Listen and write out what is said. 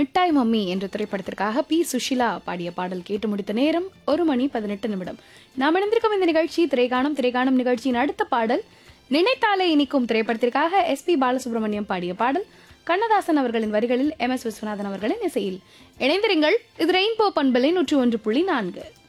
மிட்டாய் மம்மி என்ற திரைப்படத்திற்காக பி சுஷிலா பாடிய பாடல் கேட்டு முடித்த நேரம் 1:18 நாம் இணைந்திருக்கும் இந்த நிகழ்ச்சி திரைகாணம் நிகழ்ச்சியின் அடுத்த பாடல் நினைத்தாலே இனிக்கும் திரைப்படத்திற்காக SP பாலசுப்ரமணியம் பாடிய பாடல் கண்ணதாசன் அவர்களின் வரிகளில் MS விஸ்வநாதன் அவர்களின் இசையில். இணைந்திருங்கள், இது ரெயின்போ பண்பலை 101.4.